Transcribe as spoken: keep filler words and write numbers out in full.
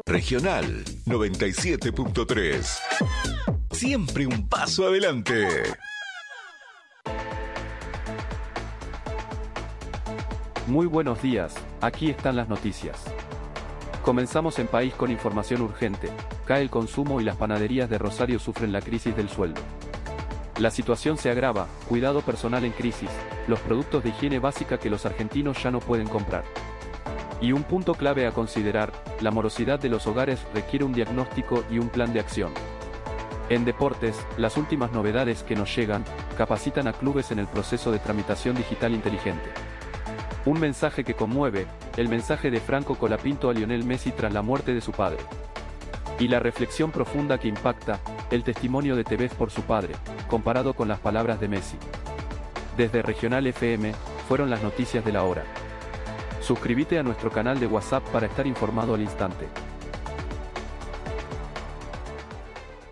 Regional noventa y siete punto tres. Siempre un paso adelante. Muy buenos días, aquí están las noticias. Comenzamos en país con información urgente. Cae el consumo y las panaderías de Rosario sufren la crisis del sueldo. La situación se agrava, cuidado personal en crisis, los productos de higiene básica que los argentinos ya no pueden comprar. Y un punto clave a considerar, la morosidad de los hogares requiere un diagnóstico y un plan de acción. En deportes, las últimas novedades que nos llegan, capacitan a clubes en el proceso de tramitación digital inteligente. Un mensaje que conmueve, el mensaje de Franco Colapinto a Lionel Messi tras la muerte de su padre. Y la reflexión profunda que impacta, el testimonio de Tevez por su padre, comparado con las palabras de Messi. Desde Regional F M, fueron las noticias de la hora. Suscríbete a nuestro canal de WhatsApp para estar informado al instante.